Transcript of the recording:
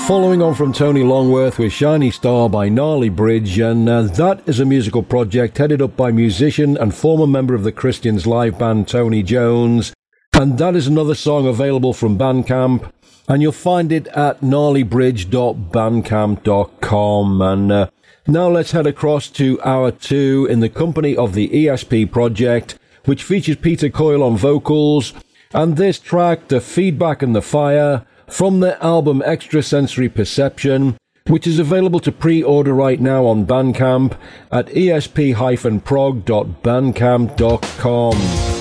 Following on from Tony Longworth with Shiny Star by Gnarly Bridge, and that is a musical project headed up by musician and former member of the Christians live band Tony Jones, and that is another song available from Bandcamp, and you'll find it at gnarlybridge.bandcamp.com. And now let's head across to hour 2 in the company of the ESP project, which features Peter Coyle on vocals, and this track, The Feedback and the Fire, from their album Extrasensory Perception, which is available to pre-order right now on Bandcamp at esp-prog.bandcamp.com.